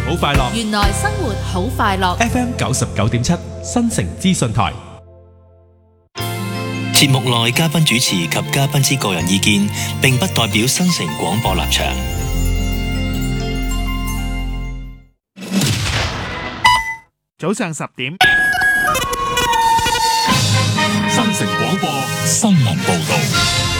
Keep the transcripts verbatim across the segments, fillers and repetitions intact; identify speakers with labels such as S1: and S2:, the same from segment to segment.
S1: 好快樂。
S2: 原來生活好快樂。
S1: F M 九十九點七新城資訊台。
S3: 節目內嘉賓主持及嘉賓之個人意見，並不代表新城廣播立場。
S4: 早上十點，
S5: 新城廣播新聞報道。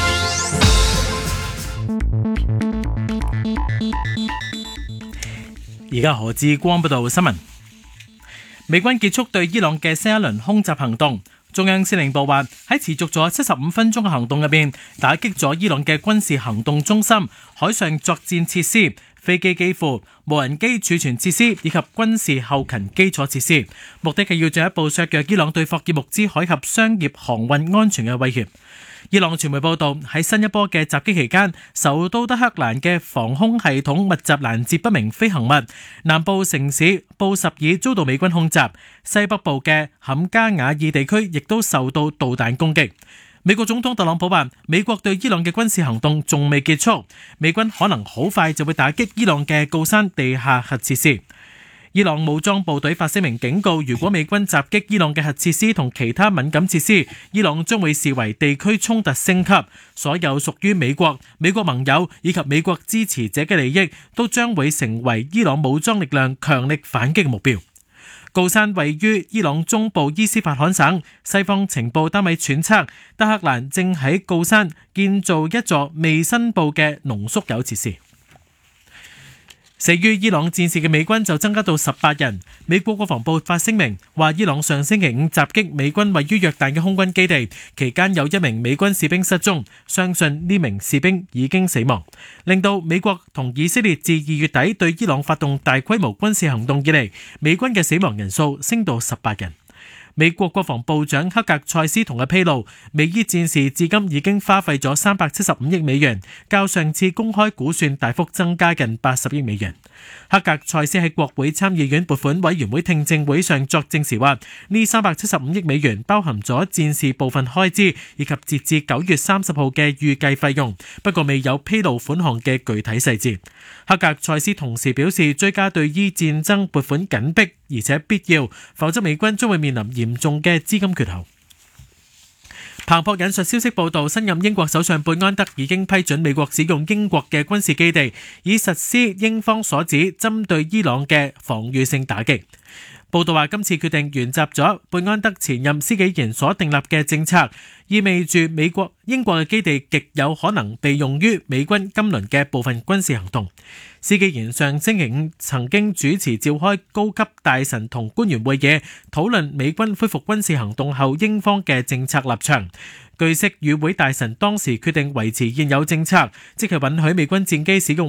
S6: 而家何志光報道新聞。美軍結束對伊朗嘅新一輪空襲行動。中央司令部話喺持續咗七十五分鐘嘅行動入邊，打擊咗伊朗嘅軍事行動中心、海上作戰設施、飛機基庫、無人機儲存設施以及軍事後勤基礎設施，目的係要進一步削弱伊朗對霍爾木茲海峽商業航運安全嘅威脅。伊朗傳媒報道，喺新一波嘅襲擊期間，首都德黑蘭嘅防空系統密集攔截不明飛行物，南部城市布什爾遭到美軍空襲，西北部嘅坎加瓦爾地區亦都受到導彈攻擊。美國總統特朗普話，美國對伊朗嘅軍事行動仲未結束，美軍可能好快就會打擊伊朗嘅鋯山地下核設施。伊朗武裝部隊發聲明警告，如果美軍襲擊伊朗嘅核設施同其他敏感設施，伊朗將會視為地區衝突升級，所有屬於美國、美國盟友以及美國支持者嘅利益都將會成為伊朗武裝力量強力反擊嘅目標。鋯山位於伊朗中部伊斯法罕省，西方情報單位揣測，德黑蘭正喺鋯山建造一座未申報嘅濃縮鈾設施。死於伊朗戰事嘅美軍就增加到十八人。美國國防部發聲明話，伊朗上星期五襲擊美軍位於約旦嘅空軍基地，期間有一名美軍士兵失蹤，相信呢名士兵已經死亡，令到美國同以色列自二月底對伊朗發動大規模軍事行動以嚟，美軍嘅死亡人數升到十八人。美國國防部長克格塞斯同日披露，美伊戰事至今已經花費咗三百七十五億美元，較上次公開估算大幅增加近八十億美元。克格塞斯喺國會參議院撥款委員會聽證會上作證時話，呢三百七十五億美元包含咗戰事部分開支以及截至九月三十號嘅預計費用，不過未有披露款項嘅具體細節。克格塞斯同時表示，追加對伊戰爭撥款緊迫而且必要，否則美軍將會面臨嚴重嘅資金缺口。彭博引述消息報道，新任英國首相貝安德已經批准美國使用英國嘅軍事基地，以實施英方所指針對伊朗嘅防禦性打擊。報道話，今次決定沿襲咗貝安德前任施紀賢所訂立嘅政策，意味住美國英國嘅基地極有可能被用於美軍今輪嘅部分軍事行動。施紀賢上星期五曾經主持召開高級大臣同官員會議，討論美軍恢復軍事行動後英方嘅政策立場。據悉，與會大臣當時決定維持現有政策，即係允許美軍戰機使用